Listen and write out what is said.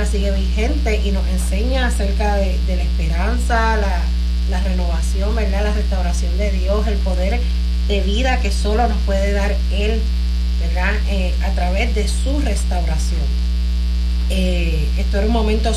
palabra sigue vigente y nos enseña acerca de la esperanza, la renovación, ¿verdad? La restauración de Dios, el poder de vida que solo nos puede dar Él, ¿verdad? A través de su restauración. Esto era un momento